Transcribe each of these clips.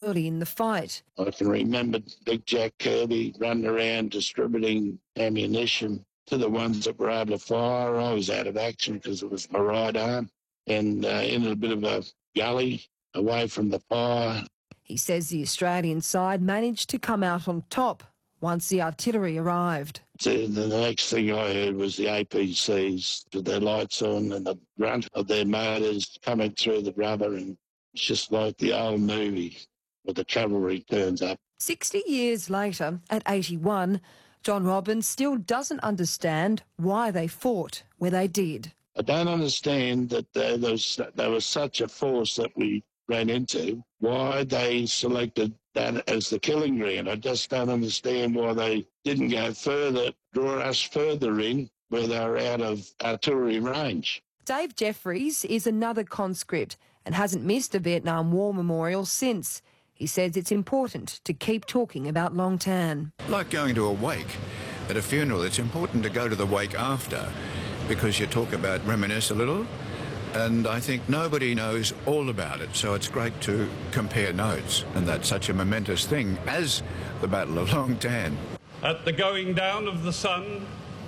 early in the fight. I can remember Big Jack Kirby running around distributing ammunition to the ones that were able to fire. I was out of action because it was my right arm and in a bit of a gully away from the fire. He says the Australian side managed to come out on top once the artillery arrived. So the next thing I heard was the APCs with their lights on and the grunt of their motors coming through the rubber, and it's just like the old movie where the cavalry turns up. 60 years later, at 81, John Robbins still doesn't understand why they fought where they did. I don't understand that there was such a force that we ran into, why they selected that as the killing ground. I just don't understand why they didn't go further, draw us further in where they were out of artillery range. Dave Jeffries is another conscript and hasn't missed a Vietnam War memorial since. He says it's important to keep talking about Long Tan. Like going to a wake. At a funeral, it's important to go to the wake after because you talk about, reminisce a little, and I think nobody knows all about it, so it's great to compare notes, and that's such a momentous thing as the Battle of Long Tan. At the going down of the sun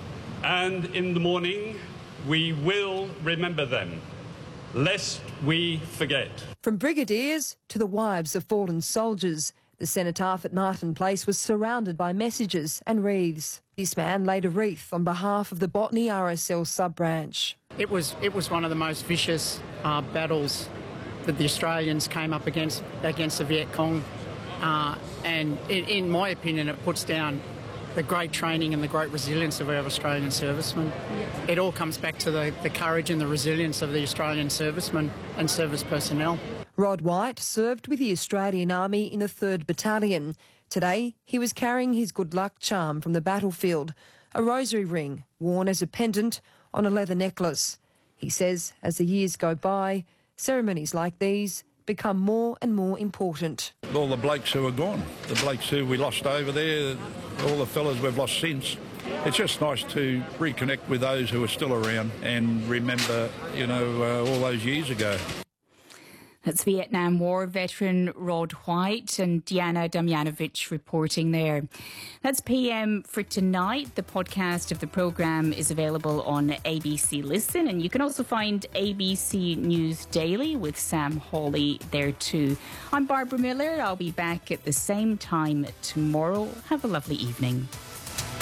and in the morning, we will remember them, lest we forget. From brigadiers to the wives of fallen soldiers, the cenotaph at Martin Place was surrounded by messages and wreaths. This man laid a wreath on behalf of the Botany RSL sub-branch. It was one of the most vicious battles that the Australians came up against the Viet Cong, and in my opinion it puts down the great training and the great resilience of our Australian servicemen. It all comes back to the courage and the resilience of the Australian servicemen and service personnel. Rod White served with the Australian Army in the 3rd Battalion. Today, he was carrying his good luck charm from the battlefield, a rosary ring worn as a pendant on a leather necklace. He says as the years go by, ceremonies like these become more and more important. All the blokes who are gone, the blokes who we lost over there, all the fellas we've lost since. It's just nice to reconnect with those who are still around and remember, all those years ago. That's Vietnam War veteran Rod White and Diana Damjanovic reporting there. That's PM for tonight. The podcast of the programme is available on ABC Listen, and you can also find ABC News Daily with Sam Hawley there too. I'm Barbara Miller. I'll be back at the same time tomorrow. Have a lovely evening.